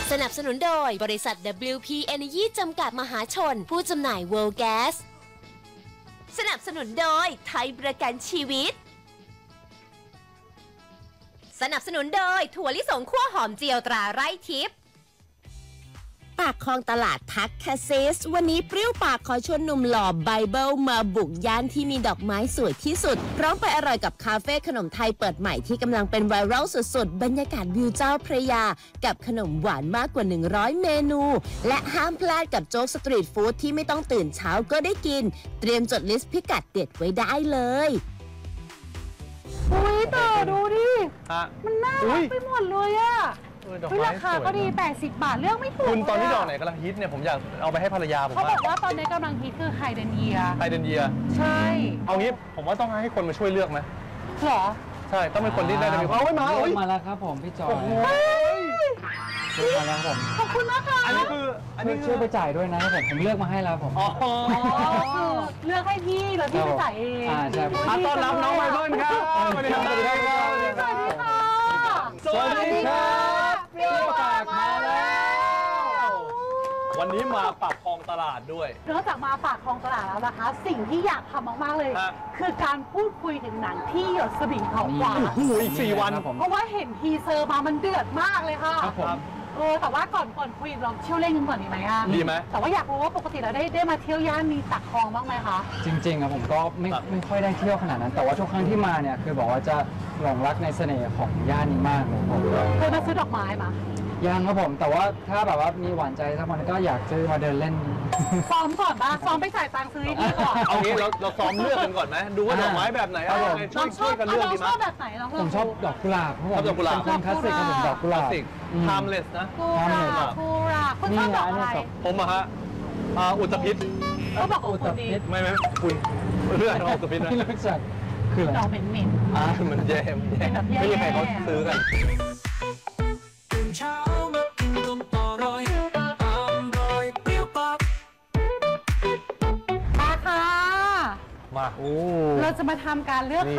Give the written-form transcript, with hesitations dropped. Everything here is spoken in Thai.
สนับสนุนโดยบริษัท WP Energy จำกัดมหาชนผู้จำหน่าย World Gas สนับสนุนโดยไทยประกันชีวิตสนับสนุนโดยถั่วลิสงคั่วหอมเจียวตราไร่ทิพย์ปากคลองตลาดทักคาซิสวันนี้เปรี้ยวปากขอชวนหนุ่มหล่อไบเบิลมาบุกย่านที่มีดอกไม้สวยที่สุดพร้อมไปอร่อยกับคาเฟ่ขนมไทยเปิดใหม่ที่กำลังเป็นไวรัลสุดๆบรรยากาศวิวเจ้าพระยากับขนมหวานมากกว่า100เมนูและห้ามพลาดกับโจ๊กสตรีทฟู้ดที่ไม่ต้องตื่นเช้าก็ได้กินเตรียมจดลิสต์พิกัดเด็ดไว้ได้เลยอุ้ยต่อดูดิมันน่ารักไปหมดเลยอะราคาก็ดี80 บาทเลือกไม่ถูกคุณตอนนี้ดอกไหนกำลังฮิตเนี่ยผมอยากเอาไปให้ภรรยาผมเขาบอกว่าตอนนี้กำลังฮิตคือไฮเดรนเยียใช่เอางี้ผมว่าต้องให้คนมาช่วยเลือกไหมหรอใช่ต้องเป็นคนที่ได้เอาไว้มามาแล้วครับผมพี่จอยมาแล้วผมขอบคุณนะคะอันนี้ช่วยไปจ่ายด้วยนะครับผมเลือกมาให้แล้วผมคือเลือกให้พี่แล้วพี่ไปจ่ายเองใช่ต้อนรับน้องไวเบิลครับสวัสดีครับสวัสดีครับเปรี้ยวปากมาแล้ววันนี้มาปากคลองตลาดด้วยนอกจากมาปากคลองตลาดแล้วนะคะสิ่งที่อยากทำมากๆเลยคือการพูดคุยถึงหนังที่หยดสบิ่งเขาขวาอีก4 วันเพราะว่าเห็นทีเซอร์มามันเดือดมากเลยค่ะแต่ว่าก่อนคุยเราเที่ยวเล่นกันก่อนดีไหมคะดีไหมแต่ว่าอยากรู้ว่าปกติเราได้มาเที่ยวย่านนี้ตักคลองบ้างไหมคะจริงๆอะผมก็ไม่ค่อยได้เที่ยวขนาดนั้นแต่ว่าทุกครั้งที่มาเนี่ยคือบอกว่าจะหลงรักในเสน่ห์ของย่านนี้มากเลยผมเคยมาซื้อดอกไม้มายังครับผมแต่ว่าถ้าแบบว่ามีหวานใจสักวันก็อยากจะมาเดินเล่นซ้อมก่อนป่ะซ้อมไปจ่ายตังค์ซื้อดีก่อนเอางี้เราซ้อมเลือกกันก่อนไหมดูว่าดอกไม้แบบไหนช่วยกันเลือกดีไหมชอบแบบไหนผมชอบดอกกุหลาบชอบดอกกุหลาบเป็นคลาสสิกครับผมดอกกุหลาบ timeless นะกุหลาบคุณชอบดอกอะไรผมอะฮะอุตภิษก็บอกอุตภิษไม่คุณเลือกอุตภิษนะไม่รู้จักคืออะไรดอกเหม็นมันแย่ไม่มีใครเขาซื้อกันมาเราจะมาทำการเลือก